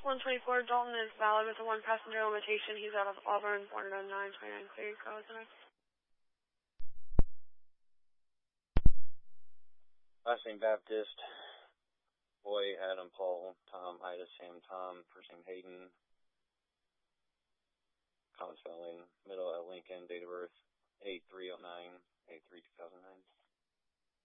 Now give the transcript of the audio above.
124 Dalton is valid with a 1-passenger limitation. He's out of Auburn, born on 9/29, clear, go center. Last name Baptist, boy Adam Paul, Tom Ida Sam Tom, first name Hayden, common spelling, middle at Lincoln, date of birth 8309, 83-2009.